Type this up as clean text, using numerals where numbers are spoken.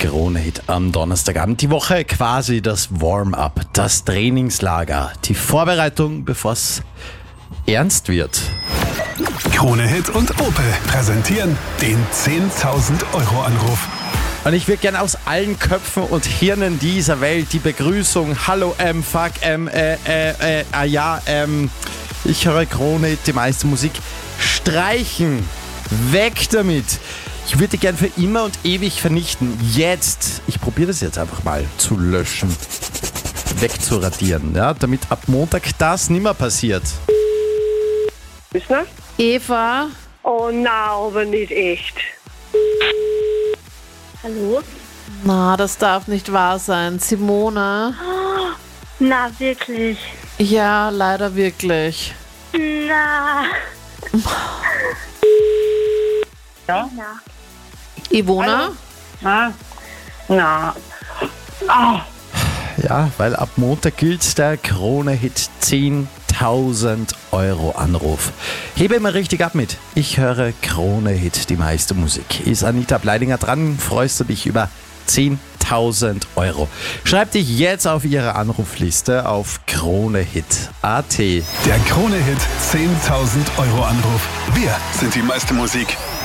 Krone-Hit am Donnerstagabend. Die Woche quasi das Warm-up, das Trainingslager, die Vorbereitung, bevor es ernst wird. Krone-Hit und Opel präsentieren den 10.000 Euro Anruf. Und ich würde gerne aus allen Köpfen und Hirnen dieser Welt die Begrüßung, hallo, ich höre Krone-Hit, die meiste Musik, streichen. Weg damit. Ich würde die gern für immer und ewig vernichten. Jetzt. Ich probiere das jetzt einfach mal zu löschen. Wegzuradieren, ja, damit ab Montag das nimmer passiert. Wissner? Eva, Oh nein, aber nicht echt. Hallo? na, das darf nicht wahr sein. Simone? Na, wirklich? Ja, leider wirklich. Na. Ja? Na. Ivona? Na? Na. Ja, weil ab Montag gilt der Krone-Hit 10.000 Euro Anruf. Hebe immer richtig ab mit. Ich höre Krone-Hit, die meiste Musik. Ist Anita Bleidinger dran? Freust du dich über 10.000 Euro? Schreib dich jetzt auf ihre Anrufliste auf kronehit.at. Der Krone-Hit 10.000 Euro Anruf. Wir sind die meiste Musik.